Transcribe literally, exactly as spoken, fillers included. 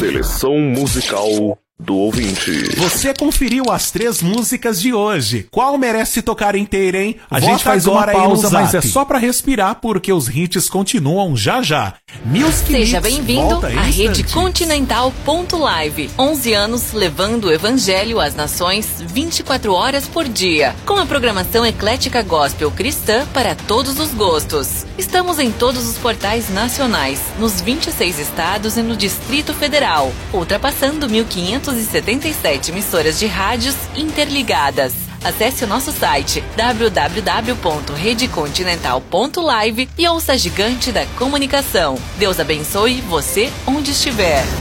Seleção musical do ouvinte. Você conferiu as três músicas de hoje. Qual merece tocar inteira, hein? A Vota gente faz uma agora aí no pausa, Zap. mas é só pra respirar, porque os hits continuam já já. Music Seja Mix bem-vindo volta à em Rede instantes. Continental ponto live. onze anos levando o evangelho às nações vinte e quatro horas por dia. Com a programação eclética gospel cristã para todos os gostos. Estamos em todos os portais nacionais, nos vinte e seis estados e no Distrito Federal, ultrapassando mil quinhentas e setenta e sete emissoras de rádios interligadas. Acesse o nosso site w w w ponto rede continental ponto live e ouça a gigante da comunicação. Deus abençoe você onde estiver.